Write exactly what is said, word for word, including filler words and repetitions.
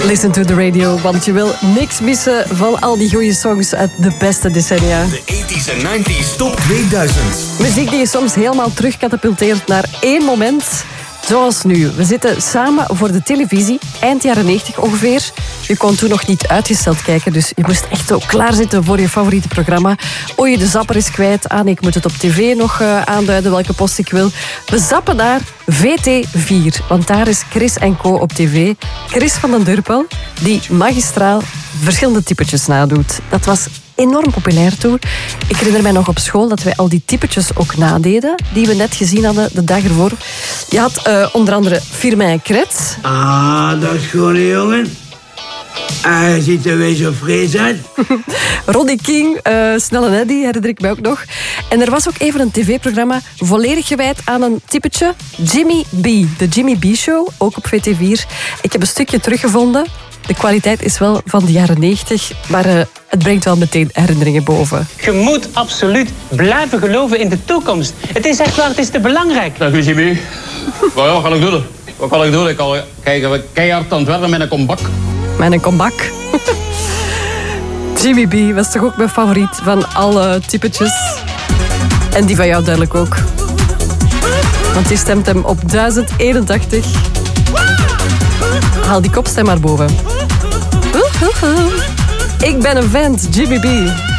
Listen to the radio, want je wil niks missen van al die goede songs uit de beste decennia. De tachtiger en negentiger Top tweeduizend. Muziek die je soms helemaal terugkatapulteert naar één moment. Zoals nu. We zitten samen voor de televisie, eind jaren negentig ongeveer. Je kon toen nog niet uitgesteld kijken, dus je moest echt zo klaarzitten voor je favoriete programma. Oei, de zapper is kwijt. Ah nee, ik moet het op tv nog uh, aanduiden welke post ik wil. We zappen naar V T vier, want daar is Chris en Co op tv. Chris van den Durpel, die magistraal verschillende typetjes nadoet. Dat was enorm populair toen. Ik herinner mij nog op school dat wij al die typetjes ook nadeden, die we net gezien hadden de dag ervoor. Je had uh, onder andere Firmin Kret. Ah, dat is gewoon een jongen. Hij ziet er weer zo fris uit. Roddy King, uh, Snelle Eddy, herinner ik mij ook nog. En er was ook even een tv-programma volledig gewijd aan een typetje. Jimmy B. De Jimmy B Show, ook op V T vier. Ik heb een stukje teruggevonden. De kwaliteit is wel van de jaren negentig, maar uh, het brengt wel meteen herinneringen boven. Je moet absoluut blijven geloven in de toekomst. Het is echt waar, het is te belangrijk. Dag Jimmy. Wat ja, kan ik doen? Wat kan ik doen? Ik kan kijken, keihard aan het werken met een kombak. Met een kombak. Jimmy B was toch ook mijn favoriet van alle typetjes. En die van jou duidelijk ook. Want die stemt hem op duizend eenentachtig. Haal die kopstem maar boven. Ik ben een vent, Jimmy B.